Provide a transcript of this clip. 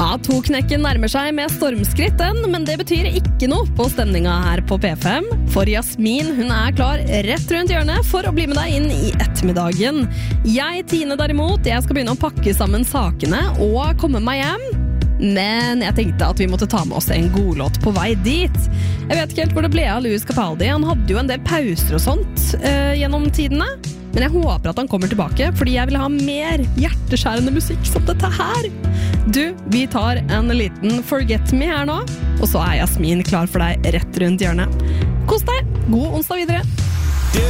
Ja, toknekken nærmer seg med stormskritt den, men det betyr ikke noe på stemninga her på P5. For Jasmin, hun er klar rett rundt hjørnet for å bli med deg inn i ettermiddagen. Jeg, Tine derimot, jeg skal begynne å pakke sammen sakene og komme meg hjem. Men jeg tenkte at vi måtte ta med oss en god låt på vei dit. Jeg vet ikke helt hvor det ble av Louis Capaldi. Han hadde jo en del pauser og sånt gjennom tidene. Men jeg håper at han kommer tilbake, fordi jeg vil ha mer hjerteskjærende musikk som dette her. Du, vi tar en liten Forget Me her nå, og så er Jasmin klar for deg rett rundt hjørnet. Kos deg! God onsdag videre!